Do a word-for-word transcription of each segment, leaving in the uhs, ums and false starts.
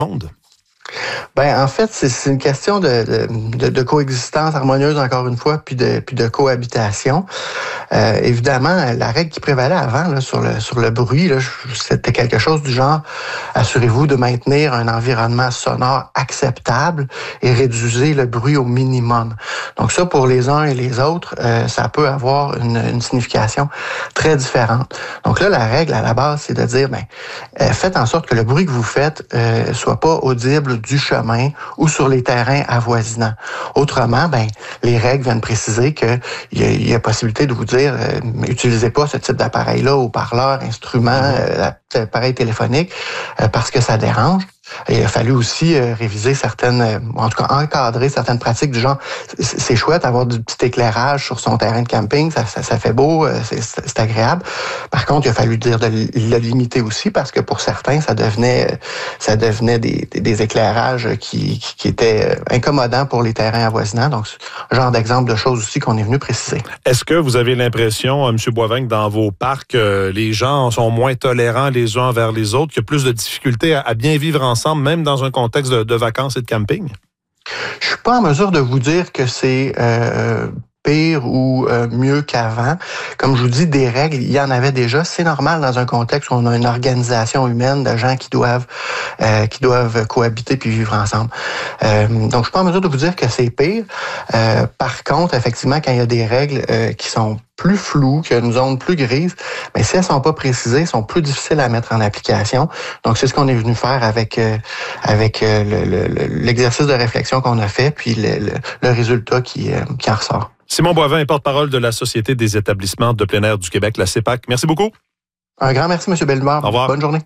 monde? Ben en fait, c'est, c'est une question de, de, de coexistence harmonieuse, encore une fois, puis de, puis de cohabitation. Euh, évidemment, la règle qui prévalait avant là, sur, le, sur le bruit, là, c'était quelque chose du genre, assurez-vous de maintenir un environnement sonore acceptable et réduisez le bruit au minimum. Donc ça, pour les uns et les autres, euh, ça peut avoir une, une signification très différente. Donc là, la règle à la base, c'est de dire, ben, euh, faites en sorte que le bruit que vous faites euh, soit pas audible du chemin ou sur les terrains avoisinants. Autrement, ben, les règles viennent préciser qu'il y a, il y a possibilité de vous dire, euh, utilisez pas ce type d'appareil-là, haut-parleur, instrument, euh, appareil téléphonique, euh, parce que ça dérange. Et il a fallu aussi euh, réviser certaines, euh, en tout cas encadrer certaines pratiques du genre, c'est, c'est chouette avoir du petit éclairage sur son terrain de camping, ça, ça, ça fait beau, euh, c'est, c'est agréable. Par contre, il a fallu dire de le limiter aussi parce que pour certains, ça devenait, ça devenait des, des, des éclairages qui, qui, qui étaient incommodants pour les terrains avoisinants. Donc, un genre d'exemple de choses aussi qu'on est venu préciser. Est-ce que vous avez l'impression, M. Boivin, que dans vos parcs, euh, les gens sont moins tolérants les uns envers les autres, qu'il y a plus de difficultés à, à bien vivre ensemble, même dans un contexte de, de vacances et de camping? Je suis pas en mesure de vous dire que c'est euh, pire ou euh, mieux qu'avant. Comme je vous dis, des règles, il y en avait déjà. C'est normal dans un contexte où on a une organisation humaine de gens qui doivent euh, qui doivent cohabiter puis vivre ensemble. Euh, donc, je suis pas en mesure de vous dire que c'est pire. Euh, par contre, effectivement, quand il y a des règles euh, qui sont plus floues, qu'il y a une zone plus grise, mais si elles sont pas précisées, elles sont plus difficiles à mettre en application. Donc, c'est ce qu'on est venu faire avec euh, avec euh, le, le, l'exercice de réflexion qu'on a fait, puis le, le, le résultat qui, euh, qui en ressort. Simon Boivin, porte-parole de la Société des établissements de plein air du Québec, la C E P A C. Merci beaucoup. Un grand merci, M. Bellemare. Au revoir. Bonne journée.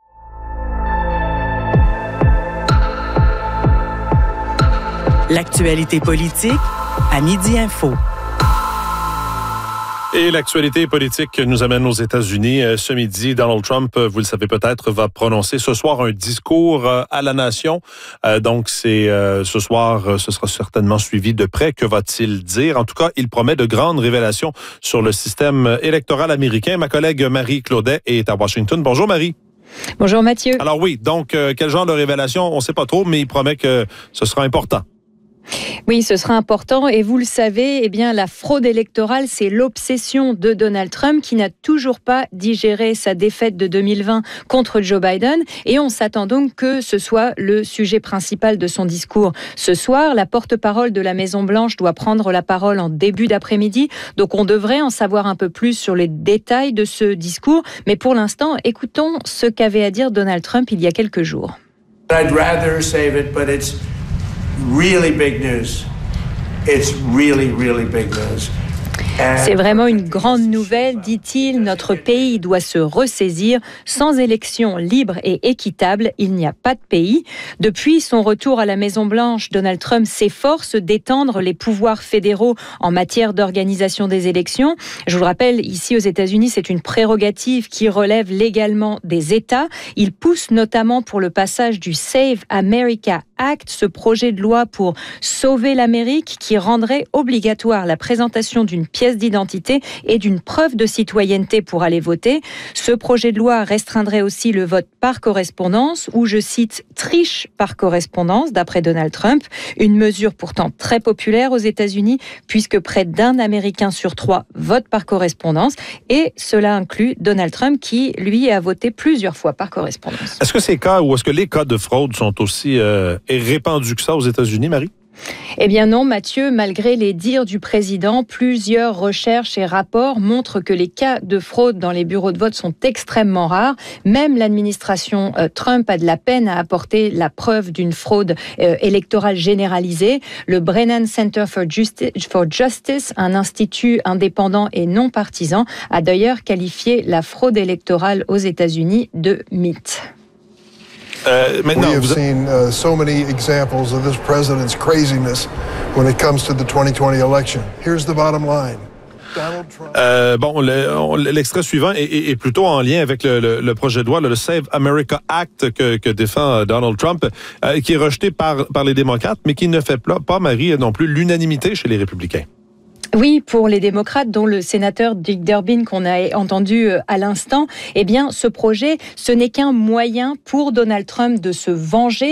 L'actualité politique à Midi Info. Et l'actualité politique nous amène aux États-Unis. Ce midi, Donald Trump, vous le savez peut-être, va prononcer ce soir un discours à la nation. Donc, c'est ce soir, ce sera certainement suivi de près. Que va-t-il dire? En tout cas, il promet de grandes révélations sur le système électoral américain. Ma collègue Marie Claudet est à Washington. Bonjour Marie. Bonjour Mathieu. Alors oui, donc quel genre de révélation? On ne sait pas trop, mais il promet que ce sera important. Oui, ce sera important et vous le savez, eh bien, la fraude électorale, c'est l'obsession de Donald Trump qui n'a toujours pas digéré sa défaite de deux mille vingt contre Joe Biden et on s'attend donc que ce soit le sujet principal de son discours. Ce soir, la porte-parole de la Maison-Blanche doit prendre la parole en début d'après-midi, donc on devrait en savoir un peu plus sur les détails de ce discours, mais pour l'instant, écoutons ce qu'avait à dire Donald Trump il y a quelques jours. I'd rather save it, but it's really big news. It's really, really big news. C'est vraiment une grande nouvelle, dit-il. Notre pays doit se ressaisir. Sans élections libres et équitables, il n'y a pas de pays. Depuis son retour à la Maison-Blanche, Donald Trump s'efforce d'étendre les pouvoirs fédéraux en matière d'organisation des élections. Je vous le rappelle, ici aux États-Unis, c'est une prérogative qui relève légalement des États. Il pousse notamment pour le passage du Save America Act, ce projet de loi pour sauver l'Amérique qui rendrait obligatoire la présentation d'une pièce d'identité et d'une preuve de citoyenneté pour aller voter. Ce projet de loi restreindrait aussi le vote par correspondance ou, je cite, triche par correspondance, d'après Donald Trump. Une mesure pourtant très populaire aux États-Unis puisque près d'un Américain sur trois vote par correspondance et cela inclut Donald Trump qui, lui, a voté plusieurs fois par correspondance. Est-ce que ces cas ou est-ce que les cas de fraude sont aussi euh, répandus que ça aux États-Unis, Marie? Eh bien non, Mathieu, malgré les dires du président, plusieurs recherches et rapports montrent que les cas de fraude dans les bureaux de vote sont extrêmement rares. Même l'administration euh, Trump a de la peine à apporter la preuve d'une fraude euh, électorale généralisée. Le Brennan Center for Justice, for Justice, un institut indépendant et non partisan, a d'ailleurs qualifié la fraude électorale aux États-Unis de mythe. Euh, maintenant, we have vous... seen uh, so many examples of this president's craziness when it comes to the twenty twenty election. Here's the bottom line. Euh, bon, le, l'extrait suivant est, est, est plutôt en lien avec le, le, le projet de loi, le Save America Act que, que défend Donald Trump, euh, qui est rejeté par, par les démocrates, mais qui ne fait pas, Marie, non plus l'unanimité chez les républicains. Oui, pour les démocrates, dont le sénateur Dick Durbin qu'on a entendu à l'instant, eh bien, ce projet, ce n'est qu'un moyen pour Donald Trump de se venger